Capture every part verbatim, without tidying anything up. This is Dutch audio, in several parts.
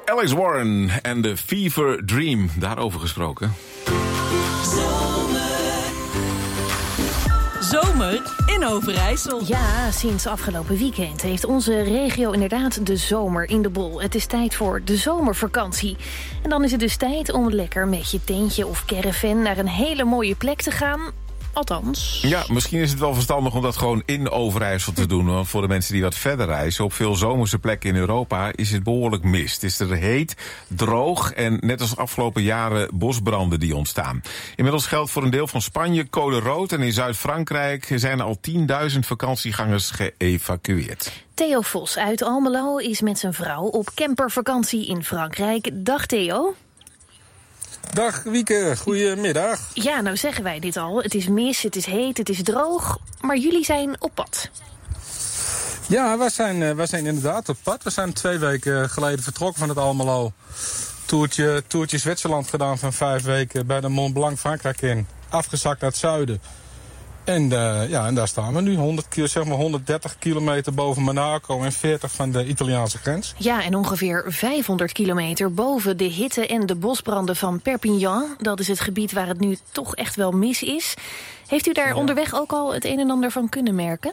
Alex Warren en de Fever Dream, daarover gesproken. Zomer in Overijssel. Ja, sinds afgelopen weekend heeft onze regio inderdaad de zomer in de bol. Het is tijd voor de zomervakantie. En dan is het dus tijd om lekker met je tentje of caravan naar een hele mooie plek te gaan. Althans. Ja, misschien is het wel verstandig om dat gewoon in Overijssel te doen. Want voor de mensen die wat verder reizen, op veel zomerse plekken in Europa is het behoorlijk mist. Het is er heet, droog en net als afgelopen jaren bosbranden die ontstaan. Inmiddels geldt voor een deel van Spanje code rood en in Zuid-Frankrijk zijn al tienduizend vakantiegangers geëvacueerd. Theo Vos uit Almelo is met zijn vrouw op campervakantie in Frankrijk. Dag Theo. Dag Wieke, goedemiddag. Ja, nou zeggen wij dit al. Het is mis, het is heet, het is droog. Maar jullie zijn op pad. Ja, wij zijn, wij zijn inderdaad op pad. We zijn twee weken geleden vertrokken van het Almelo. Toertje, toertje Zwitserland gedaan van vijf weken bij de Mont Blanc Frankrijk in. Afgezakt naar het zuiden. En, uh, ja, en daar staan we nu, honderd, zeg maar honderddertig kilometer boven Monaco en veertig van de Italiaanse grens. Ja, en ongeveer vijfhonderd kilometer boven de hitte en de bosbranden van Perpignan. Dat is het gebied waar het nu toch echt wel mis is. Heeft u daar ja. onderweg ook al het een en ander van kunnen merken?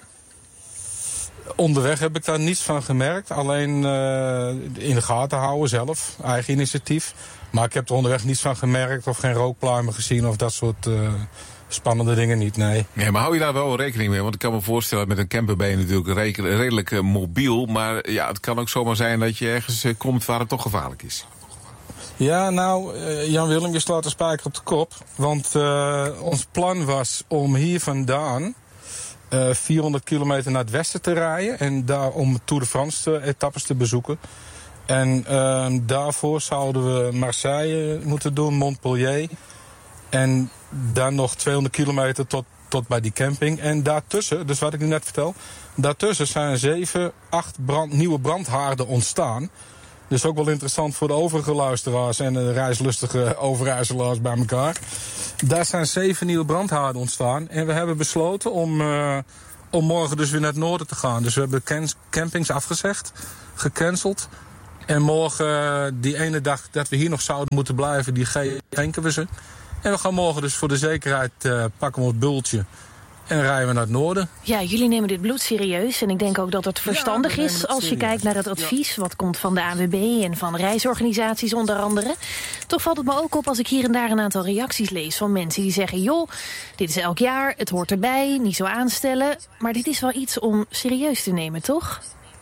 Onderweg heb ik daar niets van gemerkt. Alleen uh, in de gaten houden zelf, eigen initiatief. Maar ik heb er onderweg niets van gemerkt of geen rookpluimen gezien of dat soort... Uh, spannende dingen niet, nee. Nee, maar hou je daar wel rekening mee? Want ik kan me voorstellen, met een camper ben je natuurlijk redelijk uh, mobiel. Maar ja, het kan ook zomaar zijn dat je ergens uh, komt waar het toch gevaarlijk is. Ja, nou, uh, Jan Willem, je slaat de spijker op de kop. Want uh, ons plan was om hier vandaan uh, vierhonderd kilometer naar het westen te rijden. En daar om Tour de France etappes te bezoeken. En uh, daarvoor zouden we Marseille moeten doen, Montpellier. En dan nog tweehonderd kilometer tot, tot bij die camping. En daartussen, dus wat ik nu net vertel... daartussen zijn zeven, acht brand, nieuwe brandhaarden ontstaan. Dus ook wel interessant voor de overige luisteraars... en de reislustige Overijsselaars bij elkaar. Daar zijn zeven nieuwe brandhaarden ontstaan. En we hebben besloten om, uh, om morgen dus weer naar het noorden te gaan. Dus we hebben campings afgezegd, gecanceld... En morgen, uh, die ene dag dat we hier nog zouden moeten blijven... die schenken we ze. En we gaan morgen dus voor de zekerheid uh, pakken we het bultje en rijden we naar het noorden. Ja, jullie nemen dit bloed serieus. En ik denk ook dat het verstandig ja, is als je kijkt naar het advies... Ja. wat komt van de A N W B en van reisorganisaties onder andere. Toch valt het me ook op als ik hier en daar een aantal reacties lees... van mensen die zeggen, joh, dit is elk jaar, het hoort erbij, niet zo aanstellen. Maar dit is wel iets om serieus te nemen, toch?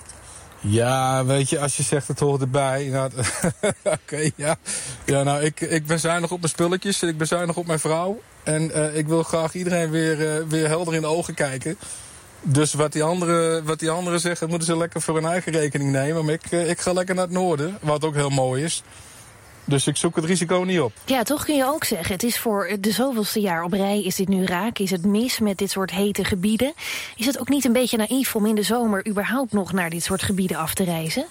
Ja, weet je, als je zegt het hoort erbij... Nou, Oké, okay, ja. Ja, nou, ik, ik ben zuinig op mijn spulletjes en ik ben zuinig op mijn vrouw. En uh, ik wil graag iedereen weer, uh, weer helder in de ogen kijken. Dus wat die, anderen, wat die anderen zeggen, moeten ze lekker voor hun eigen rekening nemen. Maar ik, uh, ik ga lekker naar het noorden, wat ook heel mooi is. Dus ik zoek het risico niet op. Ja, toch kun je ook zeggen, het is voor de zoveelste jaar op rij is dit nu raak. Is het mis met dit soort hete gebieden? Is het ook niet een beetje naïef om in de zomer überhaupt nog naar dit soort gebieden af te reizen?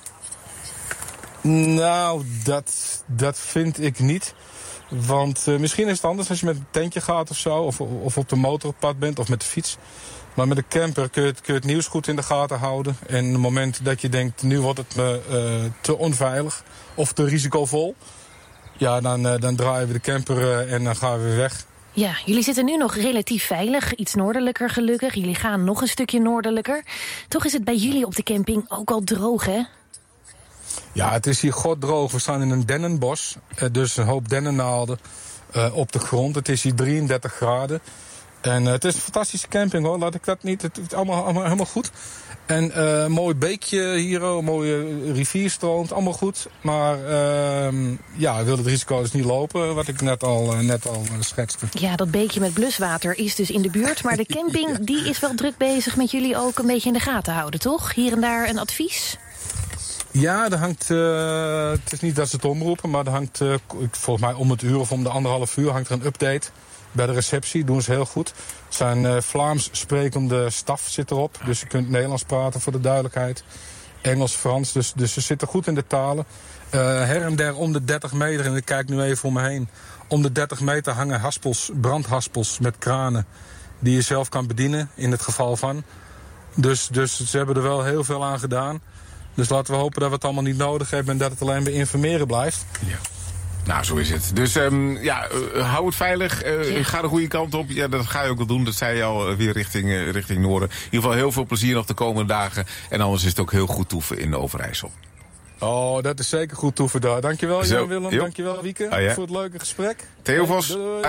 Nou, dat, dat vind ik niet. Want uh, misschien is het anders als je met een tentje gaat of zo. Of, of op de motorpad bent of met de fiets. Maar met een camper kun je, het, kun je het nieuws goed in de gaten houden. En op het moment dat je denkt, nu wordt het me uh, te onveilig of te risicovol... Ja, dan, uh, dan draaien we de camper uh, en dan gaan we weer weg. Ja, jullie zitten nu nog relatief veilig, iets noordelijker gelukkig. Jullie gaan nog een stukje noordelijker. Toch is het bij jullie op de camping ook al droog, hè? Ja, het is hier goddroog. We staan in een dennenbos, uh, dus een hoop dennennaalden uh, op de grond. Het is hier drieëndertig graden. En uh, het is een fantastische camping, hoor. Laat ik dat niet. Het is allemaal, allemaal helemaal goed. En uh, een mooi beekje hier, een mooie rivier stroomt, allemaal goed. Maar uh, ja, we willen het risico dus niet lopen, wat ik net al, uh, net al uh, schetste. Ja, dat beekje met bluswater is dus in de buurt. Maar de camping, ja. die is wel druk bezig met jullie ook een beetje in de gaten houden, toch? Hier en daar een advies? Ja, er hangt, uh, het is niet dat ze het omroepen, maar er hangt, uh, volgens mij om het uur of om de anderhalf uur hangt er een update. Bij de receptie doen ze heel goed. Zijn uh, Vlaams sprekende staf zit erop. Dus je kunt Nederlands praten voor de duidelijkheid. Engels, Frans. Dus, dus ze zitten goed in de talen. Uh, her en der om de dertig meter, en ik kijk nu even om me heen. Om de dertig meter hangen haspels, brandhaspels met kranen. Die je zelf kan bedienen in het geval van. Dus, dus ze hebben er wel heel veel aan gedaan. Dus laten we hopen dat we het allemaal niet nodig hebben en dat het alleen bij informeren blijft. Ja. Nou, zo is het. Dus um, ja, uh, hou het veilig. Uh, ja. Ga de goede kant op. Ja, dat ga je ook wel doen. Dat zei je al, uh, weer richting, uh, richting Noorden. In ieder geval heel veel plezier nog de komende dagen. En anders is het ook heel goed toeven in Overijssel. Oh, dat is zeker goed toeven daar. Dankjewel Jan-Willem, dankjewel Wieke, ah, ja. voor het leuke gesprek. Theo Vos. Doei.